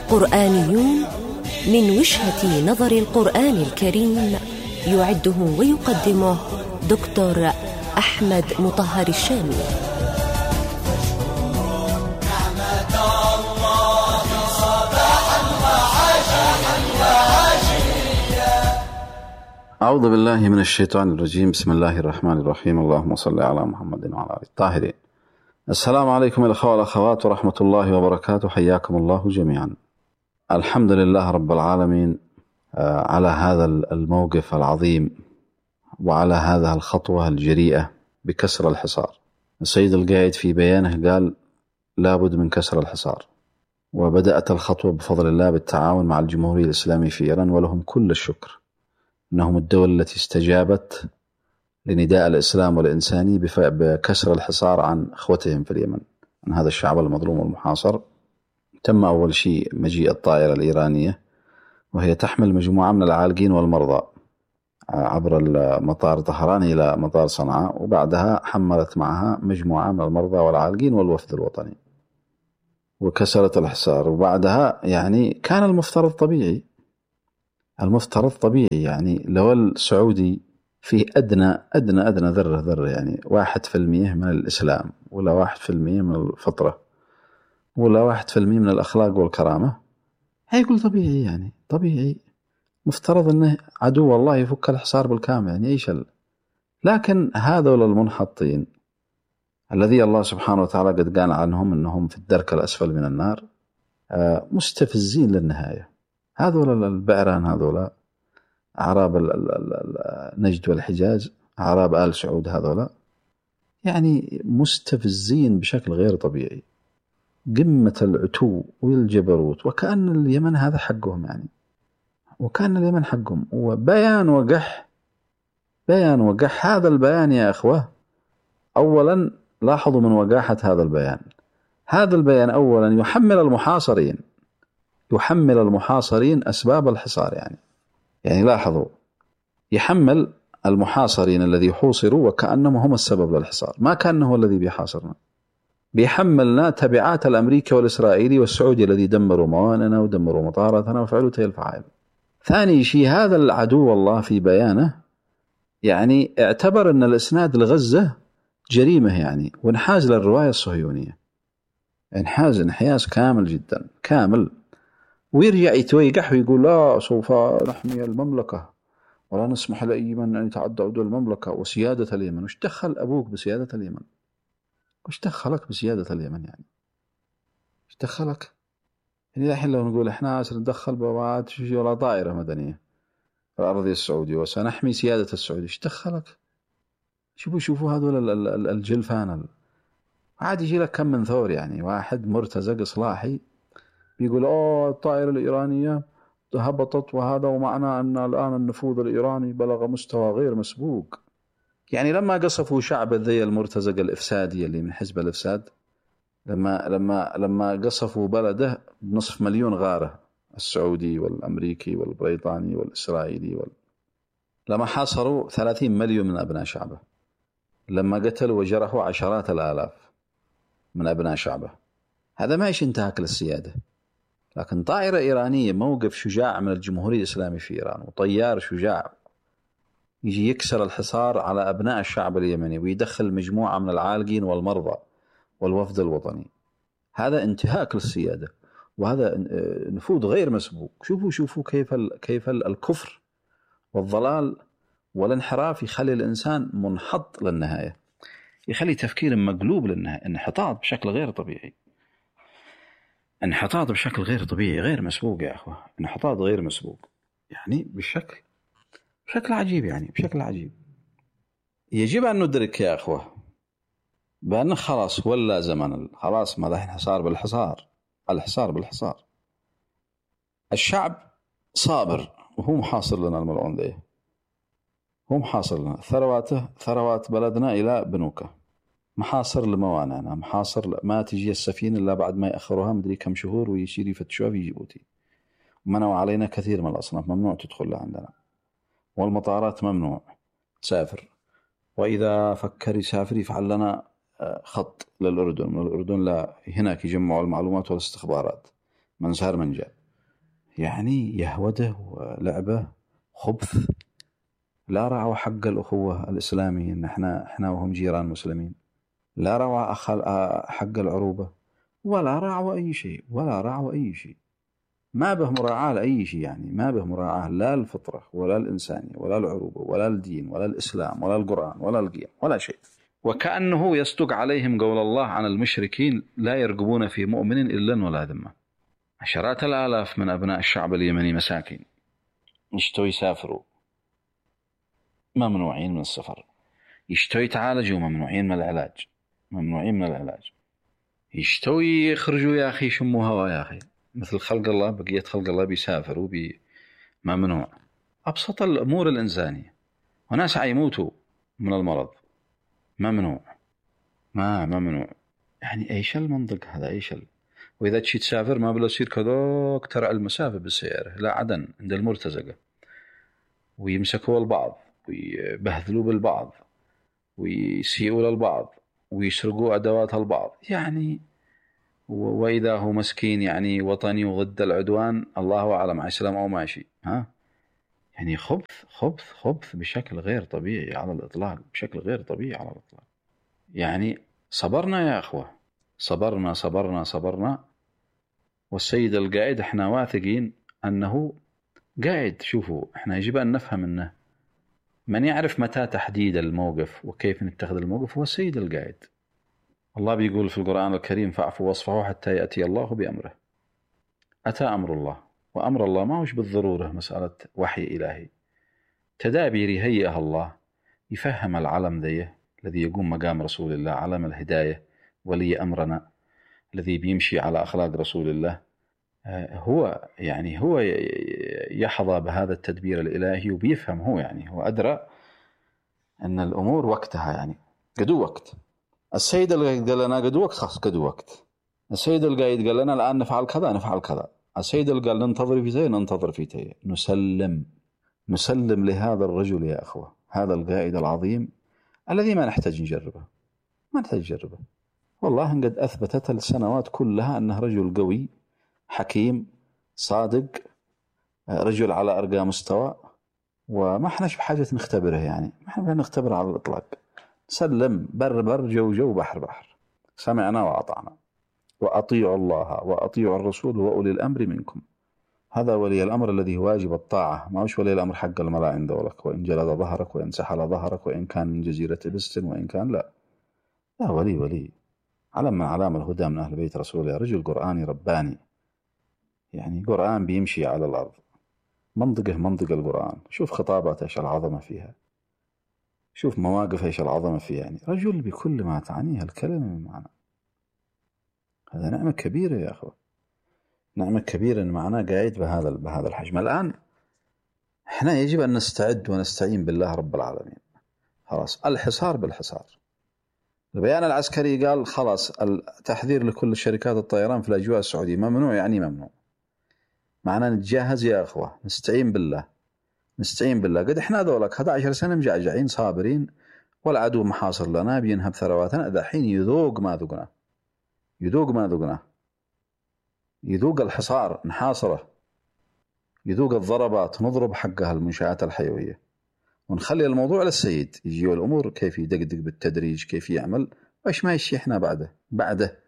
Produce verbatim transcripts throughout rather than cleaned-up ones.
قرآنيون من وجهة نظر القرآن الكريم، يعده ويقدمه دكتور أحمد مطهر الشامي. أعوذ بالله من الشيطان الرجيم. بسم الله الرحمن الرحيم. اللهم صل على محمد وعلى آله الطاهرين. السلام عليكم الأخوة والأخوات ورحمة الله وبركاته، حياكم الله جميعا. الحمد لله رب العالمين على هذا الموقف العظيم وعلى هذه الخطوة الجريئة بكسر الحصار. السيد القائد في بيانه قال لابد من كسر الحصار، وبدأت الخطوة بفضل الله بالتعاون مع الجمهورية الإسلامية في إيران، ولهم كل الشكر. إنهم الدولة التي استجابت لنداء الإسلام والإنساني بكسر الحصار عن أخوتهم في اليمن، عن هذا الشعب المظلوم والمحاصر. تم أول شيء مجيء الطائرة الإيرانية، وهي تحمل مجموعة من العالقين والمرضى عبر مطار طهران إلى مطار صنعاء، وبعدها حملت معها مجموعة من المرضى والعالقين والوفد الوطني، وكسرت الحصار. وبعدها يعني كان المفترض طبيعي المفترض طبيعي يعني لو السعودي فيه أدنى أدنى أدنى ذرة ذرة يعني واحد في المية من الإسلام، ولا واحد في المية من الفطرة، ولا واحد في المية من الأخلاق والكرامة، هيقول طبيعي يعني طبيعي مفترض أنه عدو الله يفك الحصار بالكامل، يعني أي شل. لكن هذول المنحطين الذي الله سبحانه وتعالى قد قال عنهم أنهم في الدرك الأسفل من النار، مستفزين للنهاية. هذول البعران، هذول أعراب النجد والحجاز، أعراب آل سعود، هذول يعني مستفزين بشكل غير طبيعي، قمة العتو والجبروت، وكأن اليمن هذا حقهم يعني، وكأن اليمن حقهم. وبيان وقح بيان وقح هذا البيان يا أخوة. أولا لاحظوا من وقاحة هذا البيان، هذا البيان أولا يحمل المحاصرين يحمل المحاصرين أسباب الحصار، يعني يعني لاحظوا يحمل المحاصرين الذي حوصروا وكأنهم هم السبب للحصار، ما كان هو الذي بيحاصرنا. بيحملنا تبعات الأمريكي والإسرائيلي والسعودي الذي دمروا موانئنا ودمروا مطاراتنا وفعلوا تلك الفعائل. ثاني شيء، هذا العدو الله في بيانه يعني اعتبر أن الإسناد لغزة جريمة يعني، وانحاز للرواية الصهيونية، انحاز انحياز كامل جدا كامل. ويرجع يتويقح ويقول لا سوف نحمي المملكة ولا نسمح لأي من أن يتعدى حدود المملكة وسيادة اليمن. وش دخل أبوك بسيادة اليمن؟ وش دخلك بسيادة اليمن يعني؟ وش دخلك؟ يعني الحين لو نقول إحنا سندخل بواد شيء ولا طائرة مدنية في الأراضي السعودية وسنحمي سيادة السعودية، وش دخلك؟ شوفوا شوفوا هذول الجلفان، عادي يجي لك كم من ثور يعني، واحد مرتزق إصلاحي بيقول أوه الطائرة الإيرانية هبطت وهذا، ومعنى أن الآن النفوذ الإيراني بلغ مستوى غير مسبوق. يعني لما قصفوا شعب ذي المرتزق الإفسادي اللي من حزب الإفساد، لما لما لما قصفوا بلده بنصف مليون غارة، السعودي والأمريكي والبريطاني والإسرائيلي وال... لما حاصروا ثلاثين مليون من أبناء شعبه، لما قتلوا وجرحوا عشرات الآلاف من أبناء شعبه، هذا ما إيش انتهاك للسيادة. لكن طائرة إيرانية، موقف شجاع من الجمهورية الإسلامية في إيران، وطيار شجاع يجي يكسر الحصار على أبناء الشعب اليمني ويدخل مجموعة من العالقين والمرضى والوفد الوطني، هذا انتهاك للسيادة، وهذا نفوذ غير مسبوق. شوفوا شوفوا كيف كيف الكفر والضلال والانحراف يخلي الإنسان منحط للنهاية، يخلي تفكير مقلوب للنهاية، انحطاط بشكل غير طبيعي، انحطاط بشكل غير طبيعي غير مسبوق يا أخوة، انحطاط غير مسبوق يعني بشكل بشكل عجيب يعني بشكل عجيب. يجب أن ندرك يا أخوة بأن خلاص ولا زمن، خلاص ما له انحصار بالحصار، الحصار بالحصار. الشعب صابر وهو محاصر لنا الملعون ذي، هو محاصر لنا ثرواته، ثروات بلدنا إلى بنوكه، محاصر لموانعنا، محاصر ما تجي السفينة إلا بعد ما يأخرها مدري كم شهور ويشير يفتشوها في جيبوتي. منعوا علينا كثير من الأصناف، ممنوع تدخل عندنا، والمطارات ممنوع تسافر، وإذا فكر يسافر يفعل لنا خط للأردن، من الأردن لا هناك يجمعوا المعلومات والاستخبارات، من سهر من جاء، يعني يهوده ولعبه خبث، لا رعوا حق الأخوة الإسلامية إن إحنا إحنا وهم جيران مسلمين، لا رعوا حق العروبة، ولا رعوا أي شيء، ولا رعوا أي شيء، ما به مراعاة لأي شيء، يعني ما به مراعاة لا الفطرة ولا الإنسانية ولا العروبة ولا الدين ولا الإسلام ولا القرآن ولا القيم ولا شيء. وكأنه يصدق عليهم قول الله عن المشركين: لا يرقبون في مؤمن إلا ولا ذمة. عشرات الآلاف من أبناء الشعب اليمني مساكين يشتوا يسافروا ممنوعين من السفر، يشتوا يتعالجوا ممنوعين من العلاج، ممنوعين من العلاج، يشتوا يخرجوا يا أخي شموا هوا يا أخي مثل خلق الله، بقية خلق الله بيسافروا بي ممنوع. أبسط الأمور الإنسانية، وناس عيموتوا من المرض ممنوع، ما ممنوع. يعني إيش المنطق هذا؟ إيش ال... وإذا تشي تسافر ما بلا يصير كذوك ترى المسافة بالسيارة، لا عدن عند المرتزقة، ويمسكوا البعض ويبهذلوا بالبعض ويسيئوا للبعض ويسرقوا أدوات البعض، يعني وإذا هو مسكين يعني وطني وضد العدوان الله أعلم إسلام أو ماشي، ها يعني خبث خبث خبث بشكل غير طبيعي على الإطلاق، بشكل غير طبيعي على الإطلاق. يعني صبرنا يا أخوة، صبرنا صبرنا صبرنا، والسيد القائد احنا واثقين أنه قائد. شوفوا احنا يجب أن نفهم أنه من يعرف متى تحديد الموقف وكيف نتخذ الموقف هو السيد القائد. الله بيقول في القرآن الكريم: فاعفوا واصفحوا حتى يأتي الله بأمره. أتى أمر الله، وأمر الله ما هوش بالضرورة مسألة وحي إلهي، تدابير يهيئها الله، يفهم العلم ذيه الذي يقوم مقام رسول الله، علم الهداية ولي أمرنا الذي بيمشي على أخلاق رسول الله، هو يعني هو يحظى بهذا التدبير الإلهي وبيفهم، هو يعني هو أدرى أن الأمور وقتها، يعني قدو وقت. السيد القائد قال لنا قدو وقت، خلاص قدو وقت. السيد القائد قال لنا الآن نفعل كذا نفعل كذا. السيد اللي قال ننتظر في تي ننتظر في تي، نسلم نسلم لهذا الرجل يا أخوة، هذا القائد العظيم الذي ما نحتاج نجربه، ما نحتاج نجربه. والله قد أثبتت السنوات كلها أنه رجل قوي حكيم صادق، رجل على أرقى مستوى، وما احناش بحاجة نختبره، يعني ما احنا نختبره على الإطلاق. سلم بر بر جو جو بحر بحر، سمعنا وأطعنا، وأطيعوا الله وأطيعوا الرسول وأولي الأمر منكم. هذا ولي الأمر الذي واجب الطاعة، ما هوش ولي الأمر حق الملا عند ولك، وإن جلد ظهرك وإن سحل ظهرك وإن كان من جزيرة بست وإن كان لا لا ولي ولي علم من علام الهدى من أهل بيت رسوله، رجل قرآني رباني، يعني قرآن بيمشي على الأرض، منطقه منطق القرآن. شوف خطابات إيش العظمة فيها، شوف مواقف إيش العظمة فيها، يعني رجل بكل ما تعنيه الكلمة من معنى. هذا نعمة كبيرة يا أخوة، نعمة كبيرة إن معنا قاعد بهذا بهذا الحجم. الآن إحنا يجب أن نستعد ونستعين بالله رب العالمين. خلاص الحصار بالحصار. البيان العسكري قال خلاص التحذير لكل شركات الطيران في الأجواء السعودية ممنوع، يعني ممنوع. معنا نتجهز يا أخوة، نستعين بالله نستعين بالله. قد إحنا ذولك أحد عشر سنة مجعجعين صابرين، والعدو محاصر لنا بينهب ثرواتنا، ذحين يذوق ما ذقنا، يذوق ما ذقنا، يذوق الحصار نحاصره، يذوق الضربات نضرب حقها المنشآت الحيوية، ونخلي الموضوع للسيد يجي الأمور كيف يدقدق بالتدريج، كيف يعمل وإيش ما يشي إحنا بعده بعده.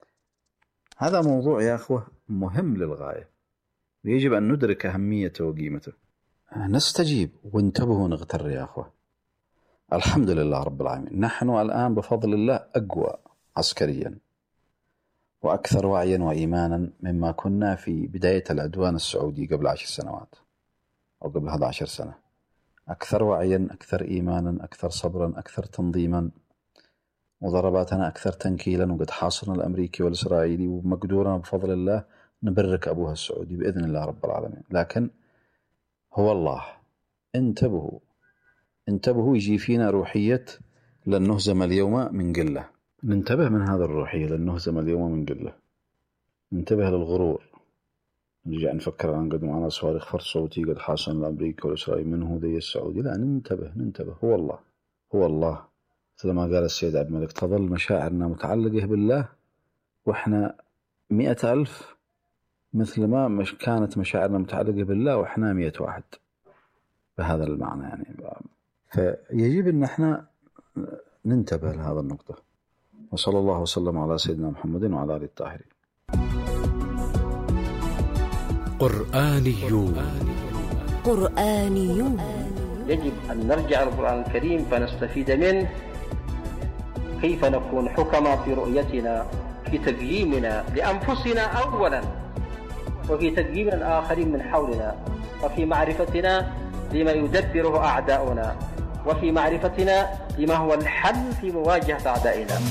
هذا موضوع يا أخوة مهم للغاية، ويجب أن ندرك أهميته وقيمته. نستجيب وانتبهوا نغتر يا أخوة. الحمد لله رب العالمين، نحن الآن بفضل الله أقوى عسكريا وأكثر وعيا وإيمانا مما كنا في بداية العدوان السعودي قبل عشر سنوات أو قبل أحد عشر سنة. أكثر وعيا، أكثر إيمانا، أكثر صبرا، أكثر تنظيما، وضرباتنا أكثر تنكيلا، وقد حاصرنا الأمريكي والإسرائيلي، ومقدورنا بفضل الله نبرك أبوها السعودي بإذن الله رب العالمين. لكن هو الله، انتبهوا انتبهوا يجي فينا روحية لن نهزم اليوم من قلة. ننتبه من هذا الروحية لن نهزم اليوم من قلة، ننتبه للغرور. نرجع نفكر عن قد معنا صواريخ فرد صوتي قد حاصل الأمريكي والإسرائيلي منه ذي السعودي، لا ننتبه ننتبه هو الله هو الله. مثل ما قال السيد عبد الملك: تظل مشاعرنا متعلقة بالله وإحنا مئة ألف مثل ما مش كانت مشاعرنا متعلقة بالله وإحنا مية واحد بهذا المعنى يعني. فيجب أن احنا ننتبه لهذا النقطة. وصلى الله وسلم على سيدنا محمد وعلى آله الطاهرين. قرآنيون قرآنيون يجب أن نرجع القرآن الكريم فنستفيد منه، كيف نكون حكما في رؤيتنا، في تقييمنا لأنفسنا أولا، وفي تقييم الآخرين من حولنا، وفي معرفتنا لما يدبره أعداؤنا، وفي معرفتنا لما هو الحل في مواجهة أعدائنا.